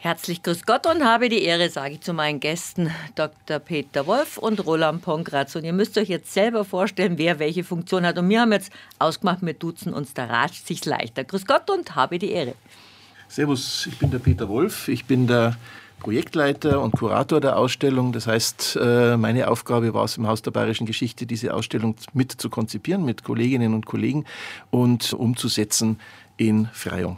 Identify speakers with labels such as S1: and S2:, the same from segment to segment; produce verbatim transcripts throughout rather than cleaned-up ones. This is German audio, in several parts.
S1: Herzlich grüß Gott und habe die Ehre, sage ich zu meinen Gästen, Doktor Peter Wolf und Roland Pongratz. Und ihr müsst euch jetzt selber vorstellen, wer welche Funktion hat. Und wir haben jetzt ausgemacht, wir duzen uns, da ratscht sich's leichter. Grüß Gott und habe die Ehre.
S2: Servus, ich bin der Peter Wolf. Ich bin der Projektleiter und Kurator der Ausstellung. Das heißt, meine Aufgabe war es im Haus der Bayerischen Geschichte, diese Ausstellung mit zu konzipieren, mit Kolleginnen und Kollegen und umzusetzen in Freyung.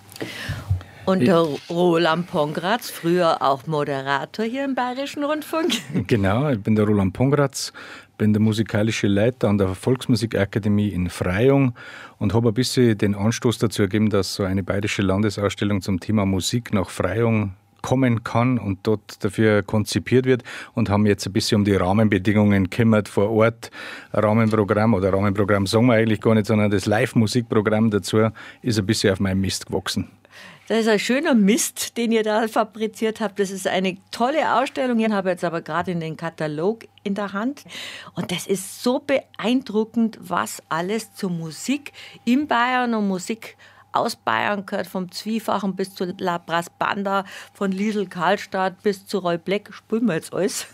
S1: Und der Roland Pongratz, früher auch Moderator hier im Bayerischen Rundfunk.
S3: Genau, ich bin der Roland Pongratz, bin der musikalische Leiter an der Volksmusikakademie in Freyung und habe ein bisschen den Anstoß dazu gegeben, dass so eine bayerische Landesausstellung zum Thema Musik nach Freyung kommen kann und dort dafür konzipiert wird und haben jetzt ein bisschen um die Rahmenbedingungen gekümmert vor Ort. Ein Rahmenprogramm oder Rahmenprogramm sagen wir eigentlich gar nicht, sondern das Live-Musikprogramm dazu ist ein bisschen auf meinem Mist gewachsen.
S1: Das ist ein schöner Mist, den ihr da fabriziert habt. Das ist eine tolle Ausstellung. Ich habe jetzt aber gerade den Katalog in der Hand. Und das ist so beeindruckend, was alles zur Musik in Bayern und Musik aus Bayern gehört. Vom Zwiefachen bis zu La Brass Banda, von Liesl Karlstadt bis zu Roy Black. Spielen wir jetzt alles.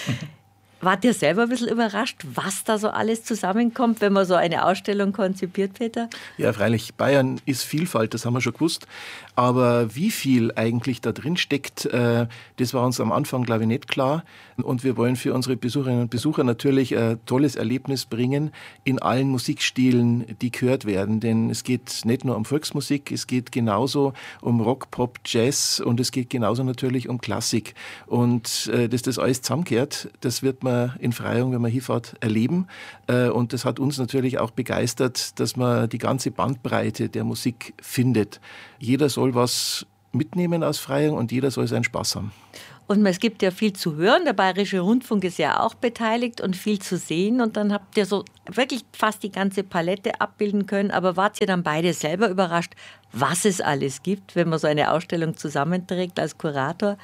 S1: Wart ihr selber ein bisschen überrascht, was da so alles zusammenkommt, wenn man so eine Ausstellung konzipiert, Peter?
S2: Ja, freilich, Bayern ist Vielfalt, das haben wir schon gewusst. Aber wie viel eigentlich da drin steckt, das war uns am Anfang, glaube ich, nicht klar. Und wir wollen für unsere Besucherinnen und Besucher natürlich ein tolles Erlebnis bringen in allen Musikstilen, die gehört werden. Denn es geht nicht nur um Volksmusik, es geht genauso um Rock, Pop, Jazz und es geht genauso natürlich um Klassik. Und dass das alles zusammengehört, das wird man in Freyung, wenn man hinfährt, erleben. Und das hat uns natürlich auch begeistert, dass man die ganze Bandbreite der Musik findet. Jeder soll was mitnehmen aus Freyung und jeder soll seinen Spaß haben.
S1: Und es gibt ja viel zu hören. Der Bayerische Rundfunk ist ja auch beteiligt und viel zu sehen. Und dann habt ihr so wirklich fast die ganze Palette abbilden können. Aber wart ihr dann beide selber überrascht, was es alles gibt, wenn man so eine Ausstellung zusammenträgt als Kurator?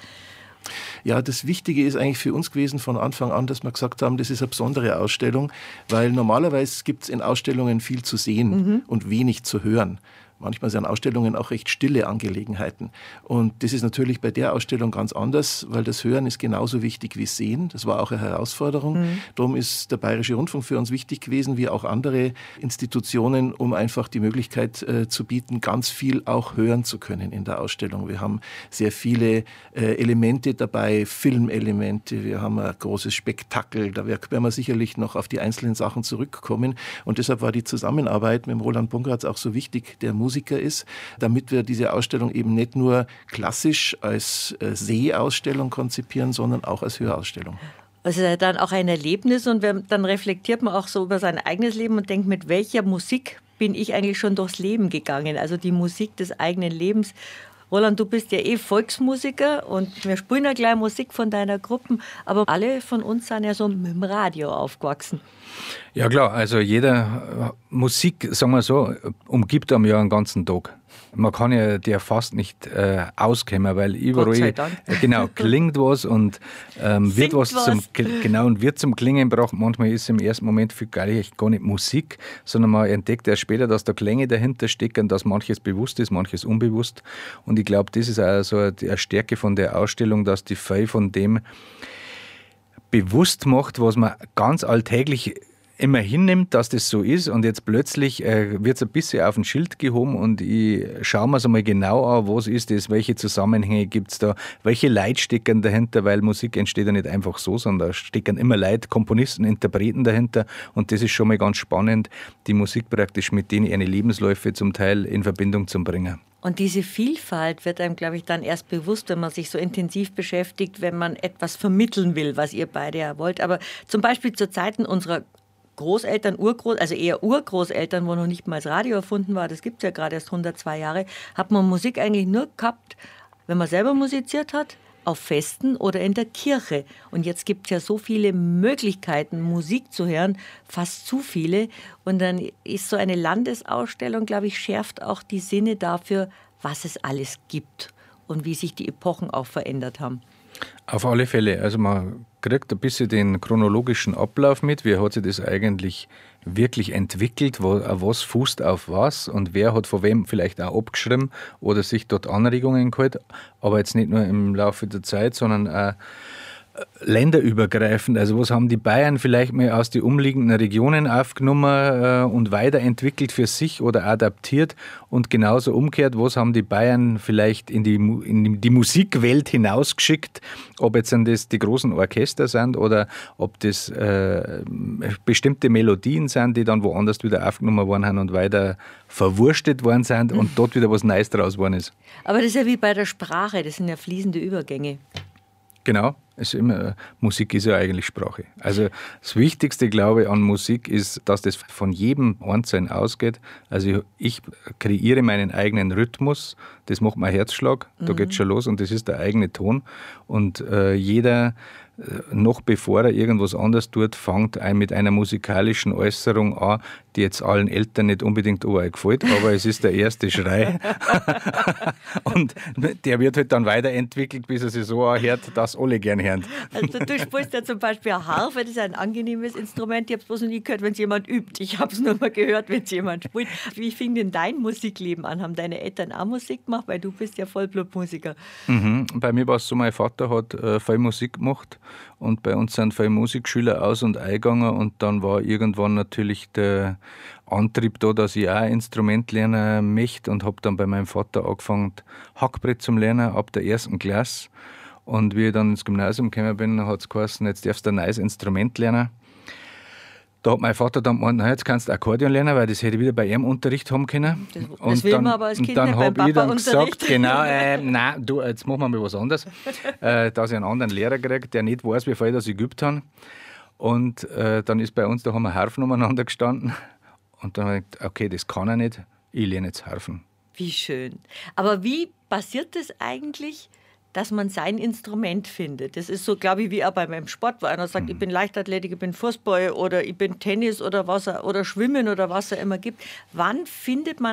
S2: Ja, das Wichtige ist eigentlich für uns gewesen von Anfang an, dass wir gesagt haben, das ist eine besondere Ausstellung, weil normalerweise gibt es in Ausstellungen viel zu sehen mhm. und wenig zu hören. Manchmal sind Ausstellungen auch recht stille Angelegenheiten. Und das ist natürlich bei der Ausstellung ganz anders, weil das Hören ist genauso wichtig wie Sehen. Das war auch eine Herausforderung. Mhm. Darum ist der Bayerische Rundfunk für uns wichtig gewesen, wie auch andere Institutionen, um einfach die Möglichkeit äh, zu bieten, ganz viel auch hören zu können in der Ausstellung. Wir haben sehr viele äh, Elemente dabei, Filmelemente, wir haben ein großes Spektakel. Da werden wir sicherlich noch auf die einzelnen Sachen zurückkommen. Und deshalb war die Zusammenarbeit mit dem Roland Pongratz auch so wichtig, der Musiker ist, damit wir diese Ausstellung eben nicht nur klassisch als äh, Sehausstellung konzipieren, sondern auch als Hörausstellung.
S1: Also dann auch ein Erlebnis und dann reflektiert man auch so über sein eigenes Leben und denkt, mit welcher Musik bin ich eigentlich schon durchs Leben gegangen? Also die Musik des eigenen Lebens. Roland, du bist ja eh Volksmusiker und wir spielen ja gleich Musik von deiner Gruppe, aber alle von uns sind ja so mit dem Radio aufgewachsen.
S3: Ja klar, also jeder Musik, sagen wir so, umgibt einem ja einen ganzen Tag. Man kann ja der fast nicht äh, auskommen, weil überall äh, genau klingt was und ähm, wird was, was. Zum genau und wird zum Klingen gebracht. Manchmal ist es im ersten Moment für gar nicht, gar nicht Musik, sondern man entdeckt erst später, dass da Klänge dahinter stecken, dass manches bewusst ist, manches unbewusst. Und ich glaube, das ist auch so eine Stärke von der Ausstellung, dass die viel von dem bewusst macht, was man ganz alltäglich immer hinnimmt, dass das so ist und jetzt plötzlich äh, wird es ein bisschen auf ein Schild gehoben und ich schaue mir es einmal genau an, was ist das, welche Zusammenhänge gibt es da, welche Leute stecken dahinter, weil Musik entsteht ja nicht einfach so, sondern da stecken immer Leute, Komponisten, Interpreten dahinter und das ist schon mal ganz spannend, die Musik praktisch mit denen ihre Lebensläufe zum Teil in Verbindung zu bringen.
S1: Und diese Vielfalt wird einem, glaube ich, dann erst bewusst, wenn man sich so intensiv beschäftigt, wenn man etwas vermitteln will, was ihr beide ja wollt. Aber zum Beispiel zu Zeiten unserer Großeltern, Urgroß, also eher Urgroßeltern, wo noch nicht mal das Radio erfunden war, das gibt es ja gerade erst hundertzwei Jahre, hat man Musik eigentlich nur gehabt, wenn man selber musiziert hat, auf Festen oder in der Kirche. Und jetzt gibt es ja so viele Möglichkeiten, Musik zu hören, fast zu viele. Und dann ist so eine Landesausstellung, glaube ich, schärft auch die Sinne dafür, was es alles gibt und wie sich die Epochen auch verändert haben.
S3: Auf alle Fälle. Also man kriegt ein bisschen den chronologischen Ablauf mit. Wie hat sich das eigentlich wirklich entwickelt, wo, was fußt auf was und wer hat von wem vielleicht auch abgeschrieben oder sich dort Anregungen geholt, aber jetzt nicht nur im Laufe der Zeit, sondern auch länderübergreifend. Also was haben die Bayern vielleicht mal aus den umliegenden Regionen aufgenommen äh, und weiterentwickelt für sich oder adaptiert und genauso umgekehrt, was haben die Bayern vielleicht in die, in die Musikwelt hinausgeschickt, ob jetzt das die großen Orchester sind oder ob das äh, bestimmte Melodien sind, die dann woanders wieder aufgenommen worden sind und weiter verwurstet worden sind und dort wieder was Neues draus worden ist.
S1: Aber das ist ja wie bei der Sprache, das sind ja fließende Übergänge.
S3: Genau, es ist immer, Musik ist ja eigentlich Sprache. Also das Wichtigste, glaube ich, an Musik ist, dass das von jedem Einzelnen ausgeht. Also ich kreiere meinen eigenen Rhythmus, das macht mein Herzschlag, mhm. da geht schon los und das ist der eigene Ton. Und äh, jeder, äh, noch bevor er irgendwas anderes tut, fängt ein mit einer musikalischen Äußerung an, die jetzt allen Eltern nicht unbedingt gefällt, aber es ist der erste Schrei. Und der wird halt dann weiterentwickelt, bis er sich so anhört, dass alle gern hören.
S1: Also du spielst ja zum Beispiel eine Harfe, das ist ein angenehmes Instrument. Ich habe es bloß noch nie gehört, wenn es jemand übt. Ich habe es nur mal gehört, wenn es jemand spielt. Wie fing denn dein Musikleben an? Haben deine Eltern auch Musik gemacht? Weil du bist ja Vollblutmusiker.
S3: Mhm. Bei mir war es so, mein Vater hat äh, viel Musik gemacht und bei uns sind viele Musikschüler aus- und eingegangen und dann war irgendwann natürlich der Antrieb da, dass ich auch ein Instrument lernen möchte und habe dann bei meinem Vater angefangen, Hackbrett zum Lernen ab der ersten Klasse. Und wie ich dann ins Gymnasium gekommen bin, hat es geheißen, jetzt darfst du ein neues Instrument lernen. Da hat mein Vater dann gemeint, na, jetzt kannst du Akkordeon lernen, weil das hätte ich wieder bei ihm Unterricht haben können.
S1: Das, das
S3: und
S1: will
S3: dann,
S1: man aber als Kind
S3: dann
S1: nicht, beim
S3: habe ich dann
S1: Papa-Unterricht.
S3: gesagt, genau, äh, nein, du, jetzt machen wir mal was anderes, äh, dass ich einen anderen Lehrer kriege, der nicht weiß, wie viel das ich geübt habe. Und äh, dann ist bei uns, da haben wir Harfen umeinander gestanden. Und dann habe ich gedacht, okay, das kann er nicht, ich lerne jetzt Harfen.
S1: Wie schön. Aber wie passiert das eigentlich, dass man sein Instrument findet? Das ist so, glaube ich, wie auch bei meinem Sport, wo einer sagt, mhm. ich bin Leichtathletik, ich bin Fußball oder ich bin Tennis oder was er, oder Schwimmen oder was er immer gibt. Wann findet man